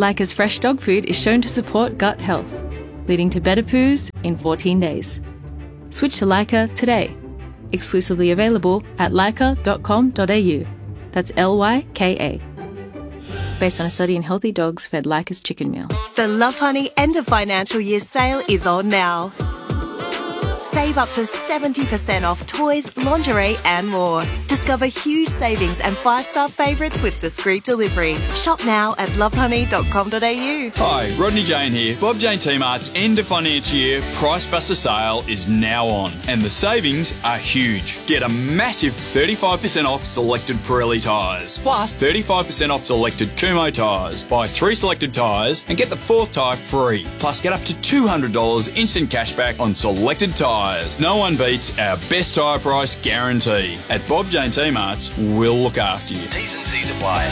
Leica's fresh dog food is shown to support gut health, leading to better poos in 14 days. Switch to Leica today. Exclusively available at leica.com.au. That's Lyka. Based on a study in healthy dogs fed Leica's chicken meal. The Lovehoney end of financial year sale is on now. Save up to 70% off toys, lingerie and more. Discover huge savings and 5-star favourites with discreet delivery. Shop now at lovehoney.com.au. Hi, Rodney Jane here. Bob Jane T-Mart's end of financial year Price Buster sale is now on and the savings are huge. Get a massive 35% off selected Pirelli tyres, plus 35% off selected Kumho tyres. Buy 3 selected tyres and get the 4th tyre free. Plus get up to $200 instant cashback on selected tyres. No one beats our best tyre price guarantee. At Bob Jane T-Mart's, we'll look after you. T's and C's apply.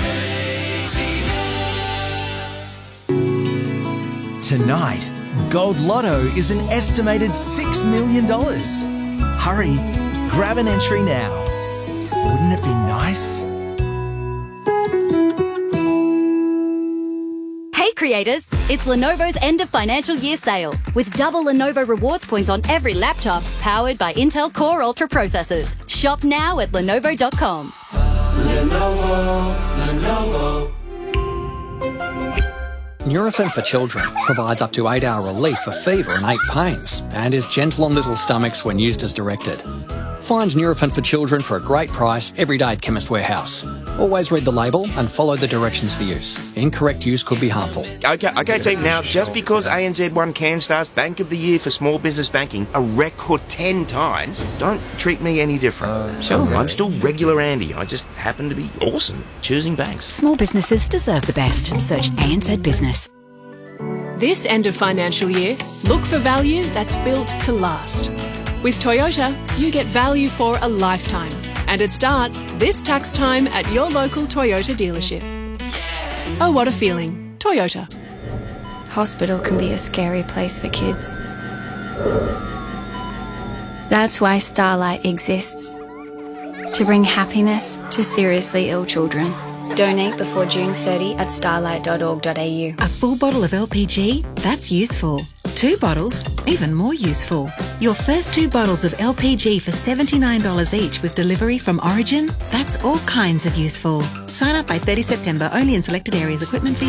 Tonight, Gold Lotto is an estimated $6 million. Hurry, grab an entry now. Wouldn't it be nice? Hey creators, it's Lenovo's end of financial year sale with double Lenovo rewards points on every laptop powered by Intel Core Ultra processors. Shop now at Lenovo.com. Lenovo. Nurofen for Children provides up to 8-hour relief for fever and ache pains and is gentle on little stomachs when used as directed. Find Nurofen for Children for a great price every day at Chemist Warehouse. Always read the label and follow the directions for use. Incorrect use could be harmful. Okay, team, now, just because ANZ won CanStar's Bank of the Year for Small Business Banking a record 10 times, don't treat me any different. Sure. I'm still regular Andy. I just happen to be awesome choosing banks. Small businesses deserve the best. Search ANZ Business. This end of financial year, look for value that's built to last. With Toyota, you get value for a lifetime. And it starts this tax time at your local Toyota dealership. Oh, what a feeling. Toyota. Hospital can be a scary place for kids. That's why Starlight exists. To bring happiness to seriously ill children. Donate before June 30 at starlight.org.au. A full bottle of LPG? That's useful. 2 bottles? Even more useful. Your first 2 bottles of LPG for $79 each with delivery from Origin? That's all kinds of useful. Sign up by 30 September only in selected areas. Equipment fee